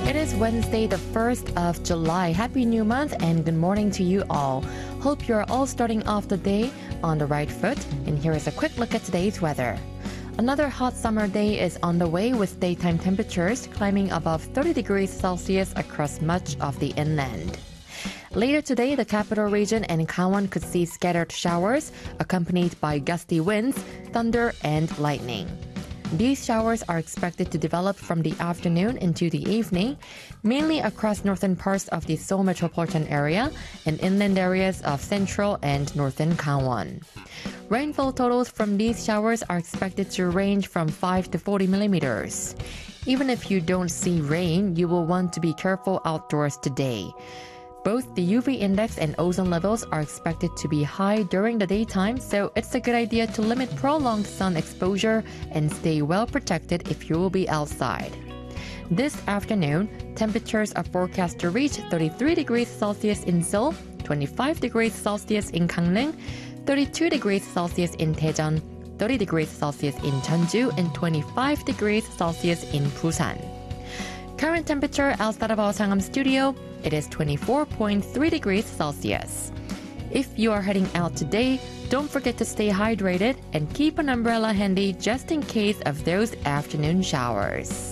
It is Wednesday, the 1st of July. Happy new month and good morning to you all. Hope you're all starting off the day on the right foot. And here is a quick look at today's weather. Another hot summer day is on the way with daytime temperatures climbing above 30 degrees Celsius across much of the inland. Later today, the capital region and Gangwon could see scattered showers accompanied by gusty winds, thunder, and lightning. These showers are expected to develop from the afternoon into the evening, mainly across northern parts of the Seoul metropolitan area and inland areas of central and northern Gangwon. Rainfall totals from these showers are expected to range from 5 to 40 millimeters. Even if you don't see rain, you will want to be careful outdoors today. Both the UV index and ozone levels are expected to be high during the daytime, so it's a good idea to limit prolonged sun exposure and stay well protected if you will be outside. This afternoon, temperatures are forecast to reach 33 degrees Celsius in Seoul, 25 degrees Celsius in Gangneung, 32 degrees Celsius in Daejeon, 30 degrees Celsius in Jeonju, and 25 degrees Celsius in Busan. Current temperature outside of our Sangam studio, it is 24.3 degrees Celsius. If you are heading out today, don't forget to stay hydrated and keep an umbrella handy just in case of those afternoon showers.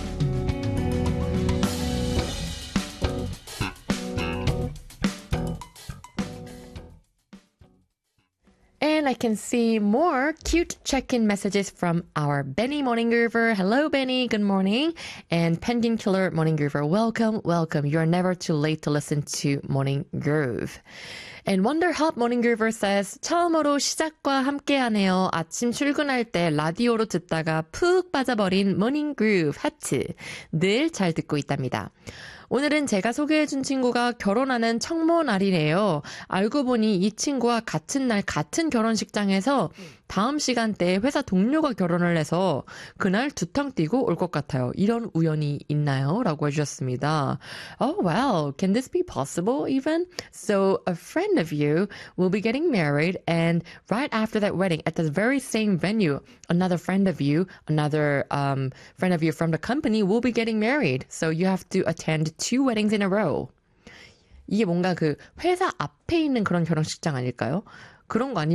And I can see more cute check-in messages from our Benny Morning Groover. Hello, Benny. Good morning. And Penguin Killer Morning Groover. Welcome, welcome. You're never too late to listen to Morning Groove. And Wonder Hot Morning Groover says, 처음으로 시작과 함께하네요. 아침 출근할 때 라디오로 듣다가 푹 빠져버린 Morning Groove 하트. 늘 잘 듣고 있답니다. 오늘은 제가 소개해준 친구가 결혼하는 청모 날이래요. 알고 보니 이 친구와 같은 날 같은 결혼식장에서 다음 시간대에 회사 동료가 결혼을 해서 그날 두탕 뛰고 올 것 같아요. 이런 우연이 있나요? 라고 해주셨습니다. Oh, wow. Can this be possible even? So a friend of you will be getting married and right after that wedding at the very same venue, another friend of you, another friend of you from the company will be getting married. So you have to attend 2 weddings in a row. 이게 뭔가 그 회사 앞에 있는 그런 결혼식장 아닐까요? 그런 거 아니면